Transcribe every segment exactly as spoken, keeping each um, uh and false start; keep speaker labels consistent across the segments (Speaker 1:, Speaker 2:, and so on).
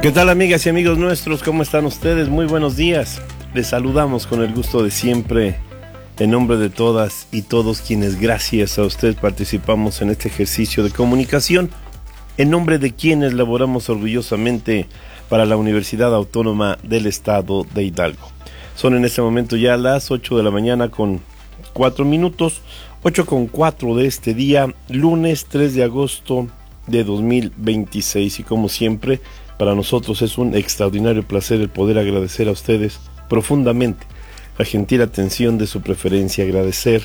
Speaker 1: ¿Qué tal, amigas y amigos nuestros? ¿Cómo están ustedes? Muy buenos días. Les saludamos con el gusto de siempre, en nombre de todas y todos quienes gracias a usted participamos en este ejercicio de comunicación, en nombre de quienes laboramos orgullosamente para la Universidad Autónoma del Estado de Hidalgo. Son en este momento ya las ocho de la mañana con cuatro minutos, ocho con cuatro de este día, lunes tres de agosto de dos mil veintiséis, y como siempre, para nosotros es un extraordinario placer el poder agradecer a ustedes profundamente la gentil atención de su preferencia, agradecer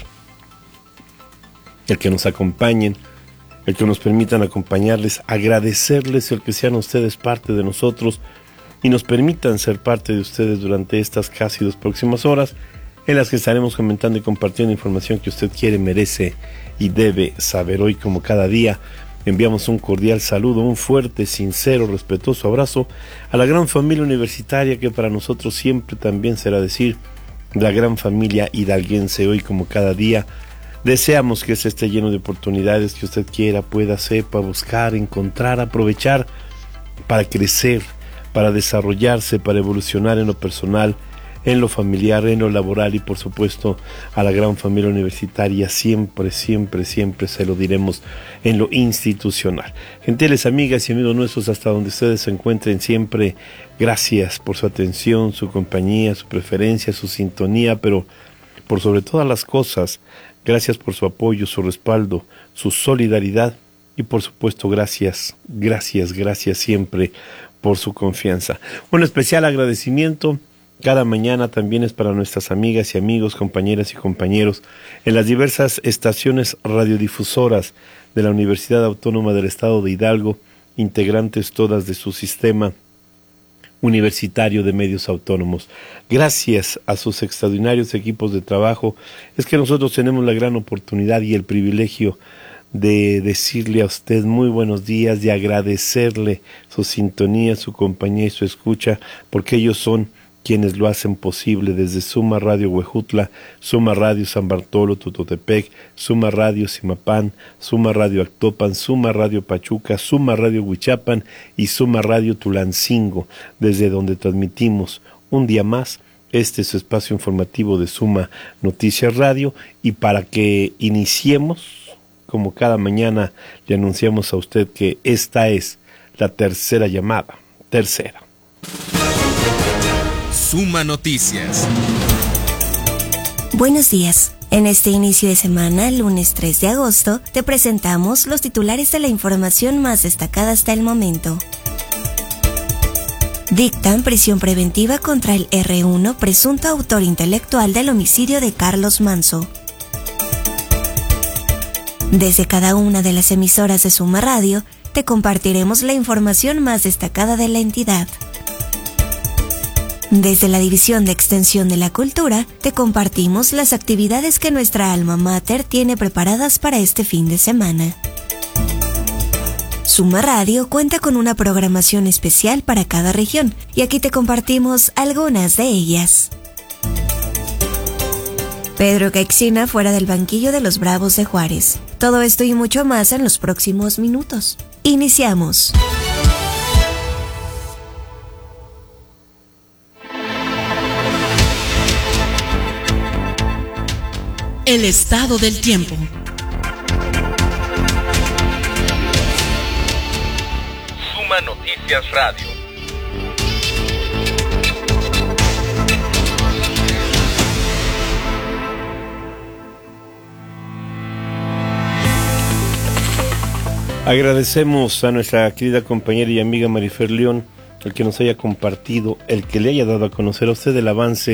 Speaker 1: el que nos acompañen, el que nos permitan acompañarles, agradecerles el que sean ustedes parte de nosotros y nos permitan ser parte de ustedes durante estas casi dos próximas horas en las que estaremos comentando y compartiendo información que usted quiere, merece y debe saber. Hoy, como cada día, enviamos un cordial saludo, un fuerte, sincero, respetuoso abrazo a la gran familia universitaria que para nosotros siempre también será decir la gran familia hidalguense. Hoy, como cada día, deseamos que este esté lleno de oportunidades que usted quiera, pueda, sepa, buscar, encontrar, aprovechar para crecer, para desarrollarse, para evolucionar en lo personal, en lo familiar, en lo laboral y por supuesto a la gran familia universitaria siempre, siempre, siempre se lo diremos en lo institucional. Gentiles amigas y amigos nuestros, hasta donde ustedes se encuentren siempre, gracias por su atención, su compañía, su preferencia, su sintonía, pero por sobre todas las cosas, gracias por su apoyo, su respaldo, su solidaridad y por supuesto gracias, gracias, gracias siempre por su confianza. Un especial agradecimiento cada mañana también es para nuestras amigas y amigos, compañeras y compañeros en las diversas estaciones radiodifusoras de la Universidad Autónoma del Estado de Hidalgo, integrantes todas de su sistema universitario de medios autónomos. Gracias a sus extraordinarios equipos de trabajo es que nosotros tenemos la gran oportunidad y el privilegio de decirle a usted muy buenos días, de agradecerle su sintonía, su compañía y su escucha, porque ellos son quienes lo hacen posible desde Suma Radio Huejutla, Suma Radio San Bartolo Tutotepec, Suma Radio Simapán, Suma Radio Actopan, Suma Radio Pachuca, Suma Radio Huichapan y Suma Radio Tulancingo, desde donde transmitimos un día más este es su espacio informativo de Suma Noticias Radio. Y para que iniciemos, como cada mañana le anunciamos a usted que esta es la tercera llamada, tercera.
Speaker 2: Suma Noticias.
Speaker 3: Buenos días. En este inicio de semana, lunes tres de agosto, te presentamos los titulares de la información más destacada hasta el momento. Dictan prisión preventiva contra el erre uno, presunto autor intelectual del homicidio de Carlos Manso. Desde cada una de las emisoras de Suma Radio, te compartiremos la información más destacada de la entidad. Desde la División de Extensión de la Cultura, te compartimos las actividades que nuestra alma mater tiene preparadas para este fin de semana. Suma Radio cuenta con una programación especial para cada región, y aquí te compartimos algunas de ellas. Pedro Caixina fuera del banquillo de los Bravos de Juárez. Todo esto y mucho más en los próximos minutos. Iniciamos.
Speaker 2: El estado del tiempo.
Speaker 4: Suma Noticias Radio.
Speaker 1: Agradecemos a nuestra querida compañera y amiga Marifer León el que nos haya compartido, el que le haya dado a conocer a usted el avance